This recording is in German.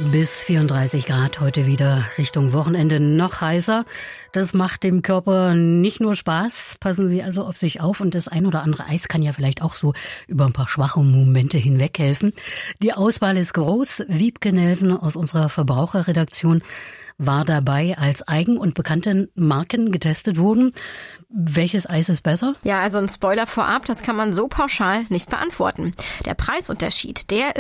Bis 34 Grad heute wieder Richtung Wochenende noch heißer. Das macht dem Körper nicht nur Spaß. Passen Sie also auf sich auf und das ein oder andere Eis kann ja vielleicht auch so über ein paar schwache Momente hinweg helfen. Die Auswahl ist groß. Wiebke Nelson aus unserer Verbraucherredaktion war dabei, als eigen- und bekannte Marken getestet wurden. Welches Eis ist besser? Ja, also ein Spoiler vorab, das kann man so pauschal nicht beantworten. Der Preisunterschied, der